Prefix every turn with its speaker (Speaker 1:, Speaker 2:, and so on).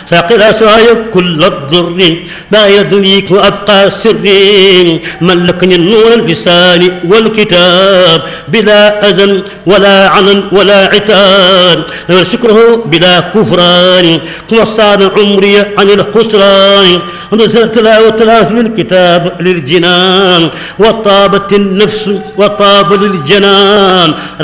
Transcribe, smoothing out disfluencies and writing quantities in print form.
Speaker 1: ساقي الأسواي كل الضر ما يدريك وأبقى سري ملكني النور اللسان والكتاب بلا أذى ولا عنن ولا عتاب شكره بلا كفران وصان عمري عن الخسران ونزلت تلاوة من الكتاب للجنان وطابت النفس وطاب للجنان